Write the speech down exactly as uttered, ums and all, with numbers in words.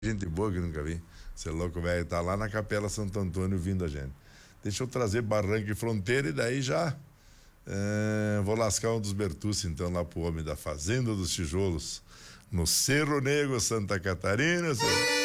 Gente boa que eu nunca vi. Você é louco, velho. Tá lá na Capela Santo Antônio vindo a gente. Deixa eu trazer Barranca e Fronteira e daí já é, vou lascar um dos Bertucci, então, lá pro homem da Fazenda dos Tijolos, no Cerro Negro, Santa Catarina.